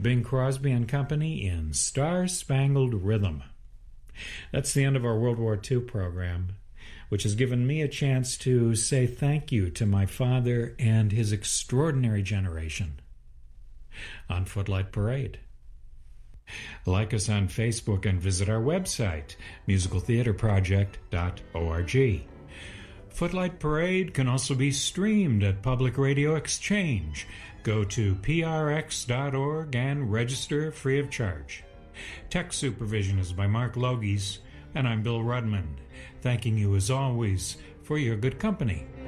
Bing Crosby and Company in Star Spangled Rhythm. That's the end of our World War II program, which has given me a chance to say thank you to my father and his extraordinary generation on Footlight Parade. Like us on Facebook and visit our website, musicaltheaterproject.org. Footlight Parade can also be streamed at Public Radio Exchange. Go to prx.org and register free of charge. Tech supervision is by Mark Logies, and I'm Bill Rudman, thanking you as always for your good company.